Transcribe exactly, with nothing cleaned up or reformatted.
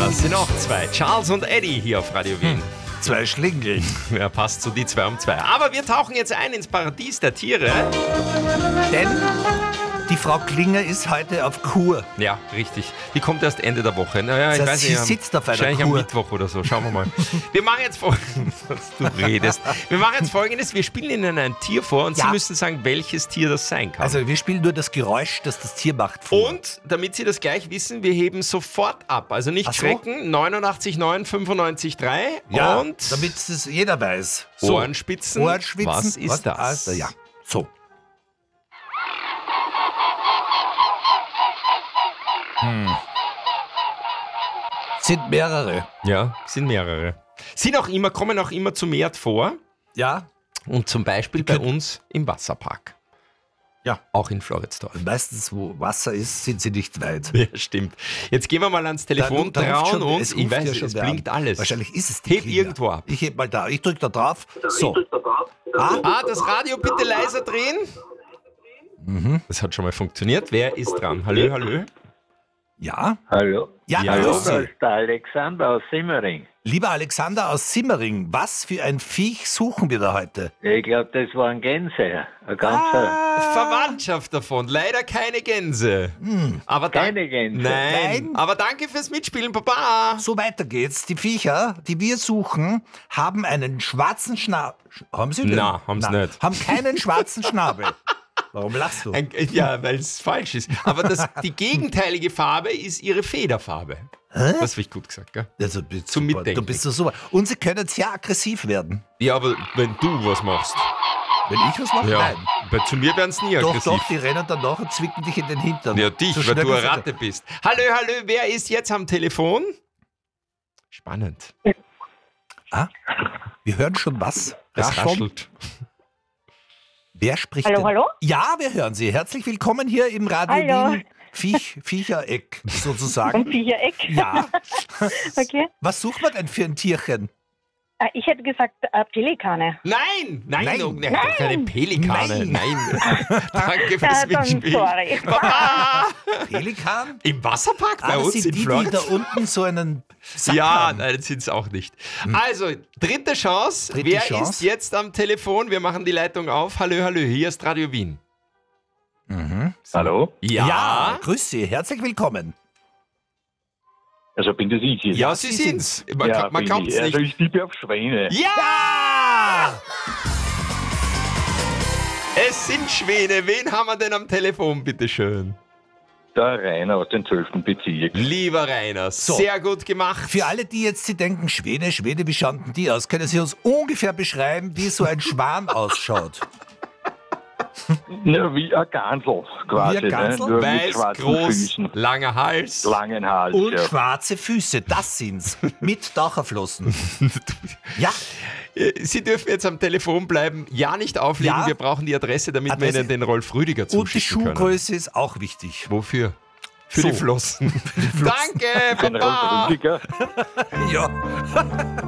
Das sind auch zwei. Charles und Eddie hier auf Radio Wien. Zwei Schlingel. Ja, passt zu die zwei um zwei. Aber wir tauchen jetzt ein ins Paradies der Tiere. Denn die Frau Klinger ist heute auf Kur. Ja, richtig. Die kommt erst Ende der Woche. Naja, ich Das heißt, weiß sie nicht, am- sitzt auf einer wahrscheinlich Kur. am Mittwoch oder so. Schauen wir mal. Wir machen jetzt folgendes. Was du redest. Wir machen jetzt folgendes. Wir spielen Ihnen ein Tier vor und Ja. Sie müssen sagen, welches Tier das sein kann. Also wir spielen nur das Geräusch, das das Tier macht, vor. Und damit Sie das gleich wissen, wir heben sofort ab. Also nicht Ach so. schrecken. neunundachtzig neun, fünfundneunzig drei Ja, und damit es jeder weiß. Ohrenspitzen. Ohrenspitzen. Was ist das? Also, ja, so. Hm. Sind mehrere. Ja, sind mehrere. Sind auch immer, kommen auch immer zu Meer vor. Ja, Und zum Beispiel bei uns im Wasserpark. Ja. Auch in Floridsdorf. meistens, wo Wasser ist, sind sie nicht weit. Ja, stimmt. Jetzt gehen wir mal ans Telefon, Da- da ruft trauen schon- uns. es Ich ruft weiß, ja es schon wer blinkt an. alles. Wahrscheinlich ist es die Heb Klinger. irgendwo ab. Ich heb mal da. Ich drück da drauf. So. Ah, Ah, das Radio bitte leiser drehen. Mhm. Das hat schon mal funktioniert. Wer ist dran? Hallo, hallo. Ja. Hallo. Ja, Ja, grüß Hallo, da Sie. ist der Alexander aus Simmering. Lieber Alexander aus Simmering, was für ein Viech suchen wir da heute? Ich glaube, das waren Gänse. Ein ganzer. Ah. Verwandtschaft davon. Leider keine Gänse. Aber dank- Keine Gänse. Nein. Nein. Aber danke fürs Mitspielen, Papa. So weiter geht's. Die Viecher, die wir suchen, haben einen schwarzen Schnabel. Haben sie den? Na, haben's Na, nicht. Haben keinen schwarzen Schnabel. Warum lachst du? Ein, ja, weil es falsch ist. Aber das, die gegenteilige Farbe ist ihre Federfarbe. Das habe ich gut gesagt, gell? Also, du bist Zum super. Mitdenken. Du bist so super. Und sie können sehr aggressiv werden. Ja, aber wenn du was machst. Wenn ich was mache, Ja, nein. bei, zu mir werden es nie Doch, aggressiv. doch, die rennen dann nach und zwicken dich in den Hintern. Ja, dich, So weil schnell du eine kannst Ratte bist. Hallo, hallo, wer ist jetzt am Telefon? Spannend. Ah, wir hören schon was. Es Rascheln. raschelt. Wer spricht Hallo, denn? hallo? Ja, wir hören Sie. Herzlich willkommen hier im Radio Hallo. Wien Viech, Viechereck Vom sozusagen. Viechereck? Ja. Okay. Was sucht man denn für ein Tierchen? Äh, Ich hätte gesagt äh, Pelikane. Nein, nein, Nein. oh, nein, doch keine Pelikane. Nein. Nein. Danke fürs Ja, dann Mitspielen. sorry. Papa! Pelikan? Im Wasserpark bei Ah, das uns sind in die, die Florida? da unten so einen Sack Ja, haben. nein, das sind es auch nicht. Also, dritte Chance. Dritte Wer Chance. ist jetzt am Telefon? Wir machen die Leitung auf. Hallo, hallo, hier ist Radio Wien. Hallo? Ja. Ja, grüß Sie. Herzlich willkommen. Also bin das ich hier. Ja, Ja, Sie Sie sind's. Man, Ja, kann- man bin glaubt es ich. Also nicht. ich tippe auf Schwäne. Ja! Es sind Schwäne. Wen haben wir denn am Telefon, bitteschön? Der Rainer aus dem zwölften Bezirk. Lieber Rainer, So. sehr gut gemacht. Für alle, die jetzt sie denken, Schwede, Schwede, wie schauen denn die aus? Können Sie uns ungefähr beschreiben, wie so ein Schwan ausschaut? Ja, wie ein Gansel quasi. Wie ein Gansel? Ne? Nur mit Weiß, schwarzen groß, Füßen. langer Hals. Langen Hals. Und ja. schwarze Füße, das sind's. Mit Taucherflossen. Ja, Sie dürfen jetzt am Telefon bleiben. Ja, nicht auflegen. Ja. Wir brauchen die Adresse, damit Adresse. wir Ihnen den Rolf Rüdiger und die zuschicken können. Schuhgröße ist auch wichtig. Wofür? Für So. die Flossen. Danke, Den Rolf Papa. Rüdiger. Ja.